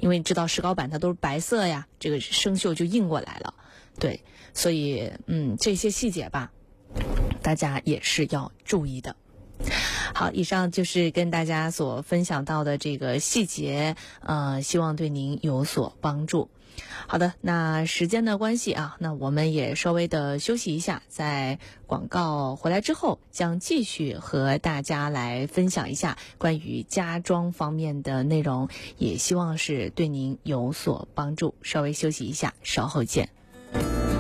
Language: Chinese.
因为你知道石膏板它都是白色呀，这个生锈就印过来了。对，所以这些细节吧，大家也是要注意的。好，以上就是跟大家所分享到的这个细节，希望对您有所帮助。好的，那时间的关系啊，那我们也稍微的休息一下，在广告回来之后，将继续和大家来分享一下关于家装方面的内容，也希望是对您有所帮助。稍微休息一下，稍后见。